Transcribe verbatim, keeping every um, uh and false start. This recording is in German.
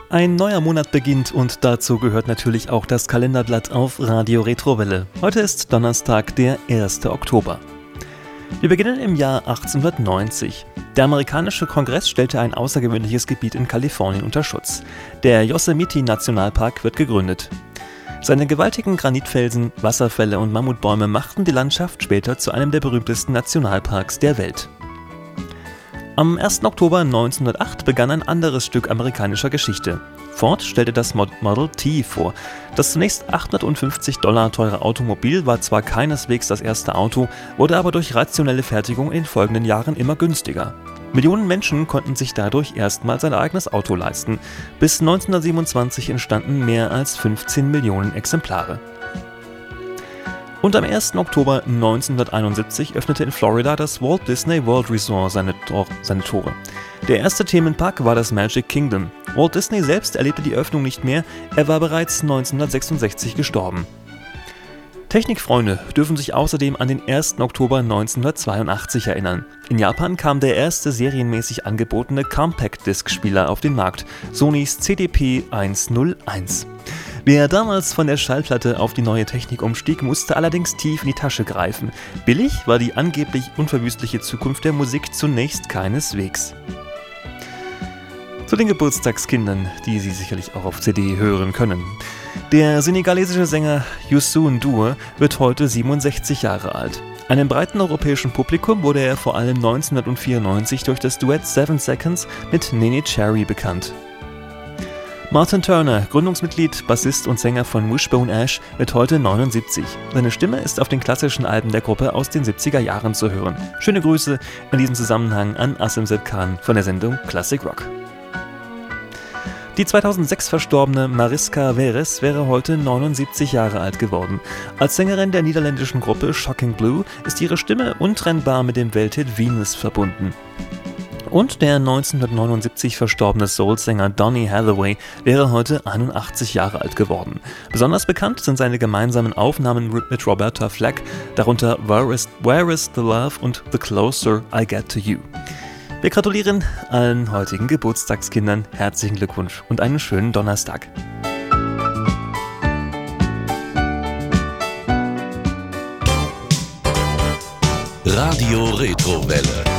Ein neuer Monat beginnt und dazu gehört natürlich auch das Kalenderblatt auf Radio Retrowelle. Heute ist Donnerstag, der erster Oktober. Wir beginnen im Jahr achtzehnhundertneunzig. Der amerikanische Kongress stellte ein außergewöhnliches Gebiet in Kalifornien unter Schutz. Der Yosemite-Nationalpark wird gegründet. Seine gewaltigen Granitfelsen, Wasserfälle und Mammutbäume machten die Landschaft später zu einem der berühmtesten Nationalparks der Welt. Am ersten Oktober neunzehnhundertacht begann ein anderes Stück amerikanischer Geschichte. Ford stellte das Model T vor. Das zunächst achthundertfünfzig Dollar teure Automobil war zwar keineswegs das erste Auto, wurde aber durch rationelle Fertigung in den folgenden Jahren immer günstiger. Millionen Menschen konnten sich dadurch erstmals ein eigenes Auto leisten. Bis neunzehnhundertsiebenundzwanzig entstanden mehr als fünfzehn Millionen Exemplare. Und am ersten Oktober neunzehnhunderteinundsiebzig öffnete in Florida das Walt Disney World Resort seine, Tor- seine Tore. Der erste Themenpark war das Magic Kingdom. Walt Disney selbst erlebte die Öffnung nicht mehr, er war bereits neunzehnhundertsechsundsechzig gestorben. Technikfreunde dürfen sich außerdem an den ersten Oktober neunzehnhundertzweiundachtzig erinnern. In Japan kam der erste serienmäßig angebotene Compact-Disc-Spieler auf den Markt, Sonys C D P hunderteins. Wer damals von der Schallplatte auf die neue Technik umstieg, musste allerdings tief in die Tasche greifen. Billig war die angeblich unverwüstliche Zukunft der Musik zunächst keineswegs. Zu den Geburtstagskindern, die Sie sicherlich auch auf C D hören können. Der senegalesische Sänger Youssou N'Dour wird heute siebenundsechzig Jahre alt. Einem breiten europäischen Publikum wurde er vor allem neunzehnhundertvierundneunzig durch das Duett Seven Seconds mit Neneh Cherry bekannt. Martin Turner, Gründungsmitglied, Bassist und Sänger von Wishbone Ash, wird heute neunundsiebzig. Seine Stimme ist auf den klassischen Alben der Gruppe aus den siebziger Jahren zu hören. Schöne Grüße in diesem Zusammenhang an Asim Zed Khan von der Sendung Classic Rock. Die zweitausendsechs verstorbene Mariska Veres wäre heute neunundsiebzig Jahre alt geworden. Als Sängerin der niederländischen Gruppe Shocking Blue ist ihre Stimme untrennbar mit dem Welthit Venus verbunden. Und der neunzehnhundertneunundsiebzig verstorbene Soul-Sänger Donny Hathaway wäre heute einundachtzig Jahre alt geworden. Besonders bekannt sind seine gemeinsamen Aufnahmen mit Roberta Flack, darunter Where is, Where is the Love und The Closer I Get to You. Wir gratulieren allen heutigen Geburtstagskindern, herzlichen Glückwunsch und einen schönen Donnerstag. Radio Retrowelle.